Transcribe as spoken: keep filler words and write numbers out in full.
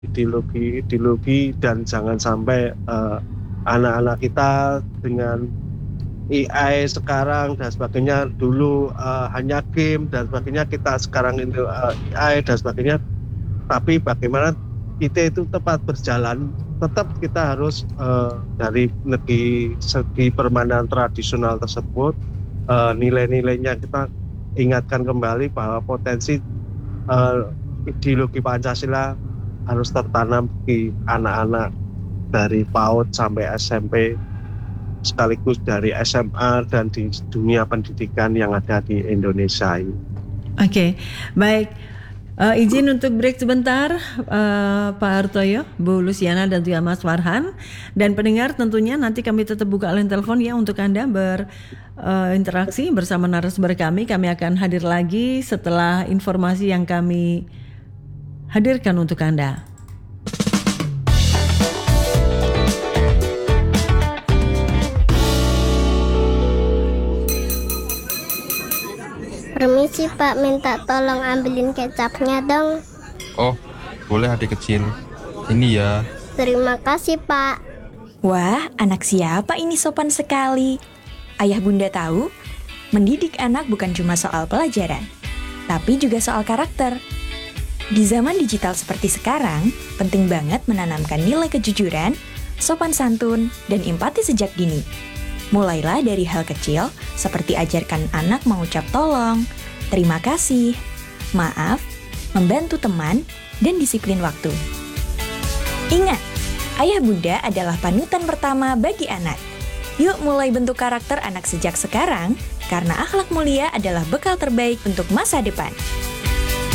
ideologi ideologi dan jangan sampai uh, anak-anak kita dengan A I sekarang dan sebagainya, dulu uh, hanya game dan sebagainya, kita sekarang itu uh, A I dan sebagainya, tapi bagaimana kita itu tepat berjalan, tetap kita harus uh, dari negeri segi permainan tradisional tersebut, uh, nilai-nilainya kita ingatkan kembali bahwa potensi uh, ideologi Pancasila harus tertanam di anak-anak dari PAUD sampai S M P, sekaligus dari S M A dan di dunia pendidikan yang ada di Indonesia ini. Oke, okay, baik. Uh, izin untuk break sebentar, uh, Pak Hartoyo, Bu Luciana dan juga Mas Farhan. Dan pendengar tentunya nanti kami tetap buka line telepon ya untuk Anda berinteraksi uh, bersama narasumber kami. Kami akan hadir lagi setelah informasi yang kami hadirkan untuk Anda. Permisi Pak, minta tolong ambilin kecapnya dong. Oh, boleh adik kecil. Ini ya. Terima kasih Pak. Wah, anak siapa ini sopan sekali. Ayah bunda tahu, mendidik anak bukan cuma soal pelajaran, tapi juga soal karakter. Di zaman digital seperti sekarang, penting banget menanamkan nilai kejujuran, sopan santun, dan empati sejak dini. Mulailah dari hal kecil, seperti ajarkan anak mengucap tolong, terima kasih, maaf, membantu teman, dan disiplin waktu. Ingat, ayah bunda adalah panutan pertama bagi anak. Yuk mulai bentuk karakter anak sejak sekarang, karena akhlak mulia adalah bekal terbaik untuk masa depan.